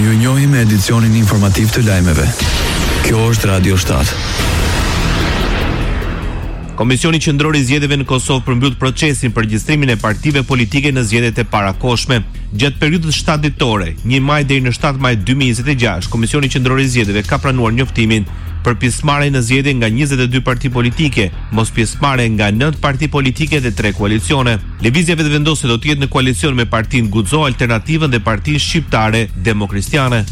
Ju njohim me edicionin informativ të lajmeve. Kjo është Radio 7. Komisioni Qendror i Zgjedhjeve në Kosovë përmbyll procesin për regjistrimin e partive politike në zgjedhjet e parakohshme. Gjatë periudhës 7 ditore, 1 maj deri në 7 maj 2026, Komisioni Qendror i Zgjedhjeve ka pranuar njoftimin për pjesëmarrje në zgjedhje nga 22 parti politike, mos pjesëmarrje nga 9 parti politike dhe 3 koalicione. Lëvizja vetëvendosur do të jetë në koalicion me partinë Guxo, Alternativën dhe Partinë Shqiptare Demokratiane.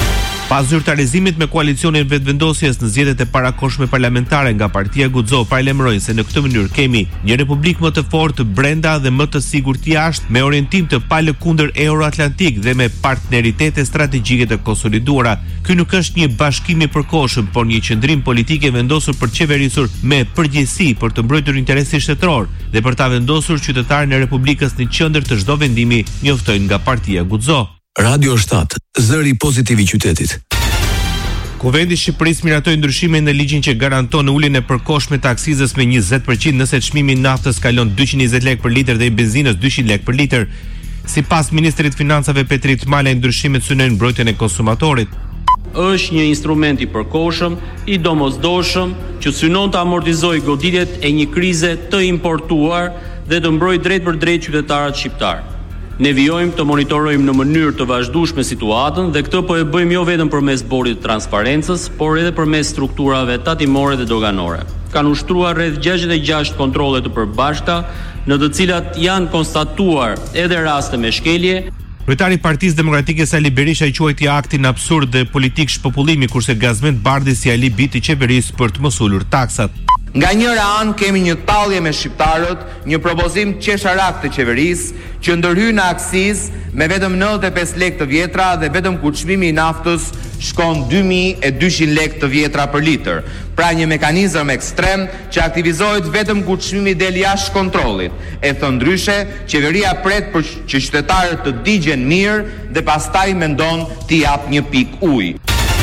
Pas zyrtarizimit me koalicionin vetëvendosjes në zgjedhjet e parakohshme parlamentare nga Partia Guxo, paralajmërojnë se në këtë mënyrë kemi një republikë më të fortë brenda dhe më të sigurt jashtë, me orientim të palëkundër euroatlantik dhe me partneritete strategjike të konsoliduara. Ky nuk është një bashkim i përkohshëm, por një qendrim politik i vendosur për qeverisur me përgjegjësi për të mbrojtur interesin shtetëror dhe për ta vendosur qytetarën e Republikës në qendër të çdo vendimi, njoftojnë nga Partia Guxo. Radio 7, zëri pozitiv i qytetit. Kuvendi i Shqipërisë miratoi ndryshime në ligjin që garanton uljen e përkohshme të aksizës me 20% nëse çmimi i naftës kalon 220 lekë për litër dhe i benzinës 200 lekë për litër. Sipas ministrit financave Petrit Malaj, ndryshimet synojnë mbrojtjen e konsumatorit. Është një instrument i përkohshëm, i domosdoshëm, që synon të amortizojë goditjet e një krize të importuar dhe të mbrojë drejt për drejt qytetarët shqiptar. Ne vijojmë të monitorojmë në mënyrë të vazhdueshme situatën dhe këtë po e bëjmë jo vetëm përmes bordit të transparencës, por edhe përmes strukturave tatimore dhe doganore. Kanë ushtruar rreth 66 kontrolle të përbashkëta, në të cilat janë konstatuar edhe raste me shkelje. Kryetari i Partisë Demokratike Sali Berisha i quajti aktin absurd dhe politik shpopullimi, kurse Gazmend Bardhi si alibi të qeverisë për të mos ulur taksat. Nga njëra anë kemi një tallje me shqiptarët, një propozim qesharak të qeverisë që ndërhyn në aksizë me vetëm 95 lekë të vjetra dhe vetëm kur çmimi i naftës shkon 2200 lekë të vjetra për litër. Pra një mekanizëm ekstrem që aktivizohet vetëm kur çmimi del jashtë kontrollit. E thënë ndryshe, qeveria pret për që qytetarët të digjen mirë dhe pastaj mendon t'i jap një pikë ujë.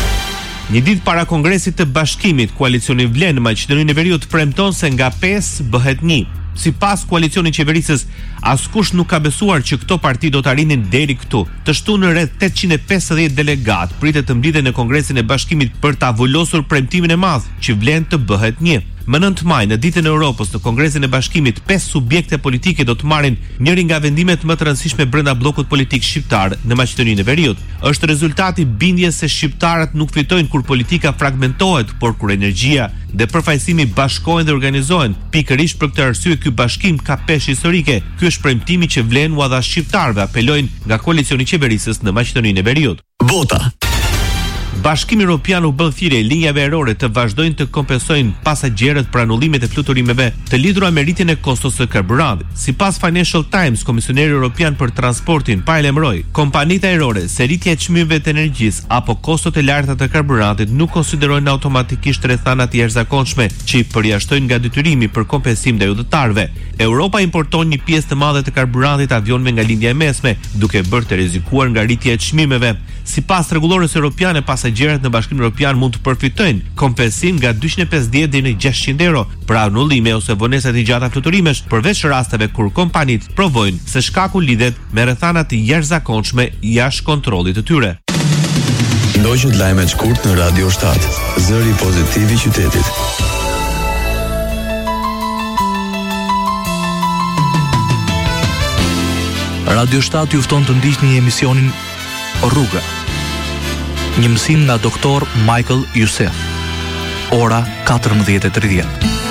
Një ditë para Kongresit të Bashkimit, koalicioni Vlen në Maqedoninë e Veriut premton se nga 5 bëhet 1. Sipas koalicionit qeverisës, askush nuk ka besuar që këto parti do të arrinin deri këtu. Të shtunë rreth 850 delegat pritet të mblidhen në Kongresin e Bashkimit për ta vulosur premtimin e madh që Vlen të bëhet 1. Më 9 maj, në ditën e Europës, në Kongresin e Bashkimit, 5 subjekte politike do të marrin njëri nga vendimet më të rëndësishme brenda bllokut politik shqiptar në Maqedoninë e Veriut. Është rezultati bindjes se shqiptarët nuk fitojnë kur politika fragmentohet, por kur energjia dhe përfaqësimi bashkohen dhe organizohen. Pikërisht për këtë arsye ky bashkim ka peshë historike. Ky është premtimi që Vlen u dha shqiptarëve, apelojnë nga koalicioni i qeverisës në Maqedoninë e Veriut. Bota. Bashkimi Evropian u bën thirrje linjave ajrore të vazhdojnë të kompensojnë pasagjerët për anullimet e fluturimeve të lidhura me rritjen e kostos së karburantit. Sipas Financial Times, Komisioneri Evropian për Transportin paralajmëroi kompanitë ajrore se rritja e çmimeve të energjisë apo kostot e larta të karburantit nuk konsiderojnë automatikisht rrethanat e jashtëzakonshme që i përjashtojnë nga detyrimi për kompensim ndaj udhëtarëve. Europa importon një pjesë të madhe të karburantit avionëve nga lindja e mesme, duke bërë të rrezikuar nga rritja e çmimeve. Sipas rregullores europiane, pasagjerët në Bashkimin Evropian mund të përfitojnë kompensim nga 250 deri në 600 euro për anullime ose vonesa të gjata fluturimesh, përveç rasteve kur kompanitë provojnë se shkaku lidhet me rrethana të jashtëzakonshme jashtë kontrollit të tyre. Ndoqët lajmet shkurt në Radio 7, zëri pozitiv i qytetit. Radio 7 ju fton të ndiqni emisionin Rruga. Një mësim nga doktor Michael Youssef. Ora 14:30.